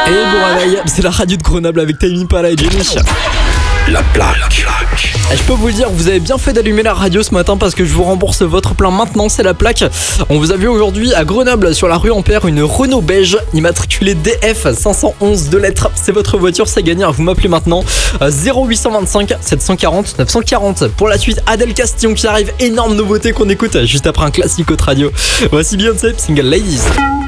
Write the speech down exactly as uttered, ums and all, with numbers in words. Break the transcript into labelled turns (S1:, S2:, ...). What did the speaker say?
S1: Et bon réveil, c'est la radio de Grenoble avec Tame Impala et Jenny.
S2: La plaque.
S1: Et je peux vous le dire, vous avez bien fait d'allumer la radio ce matin parce que je vous rembourse votre plein maintenant, c'est la plaque. On vous a vu aujourd'hui à Grenoble sur la rue Ampère une Renault beige immatriculée D F cinq cent onze, deux lettres. C'est votre voiture, c'est gagné, vous m'appelez maintenant zéro huit cent vingt-cinq sept cent quarante neuf cent quarante. Pour la suite, Adèle Castillon qui arrive, énorme nouveauté qu'on écoute juste après un classique autre radio. Voici Beyoncé, single Ladies.